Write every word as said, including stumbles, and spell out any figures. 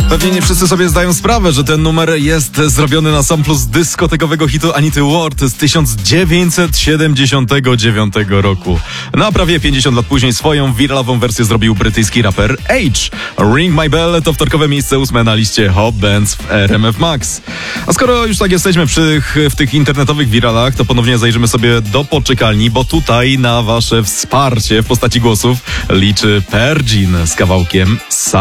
Pewnie nie wszyscy sobie zdają sprawę, że ten numer jest zrobiony na samplu z dyskotekowego hitu Anity Ward z tysiąc dziewięćset siedemdziesiątego dziewiątego roku. No a prawie pięćdziesiąt lat później swoją wiralową wersję zrobił brytyjski raper H. Ring My Bell to wtorkowe miejsce ósme na liście Hot Bands w R M F Max. A skoro już tak jesteśmy przy, w tych internetowych wiralach, to ponownie zajrzymy sobie do poczekalni, bo tutaj na wasze wsparcie w postaci głosów liczy Pergin z kawałkiem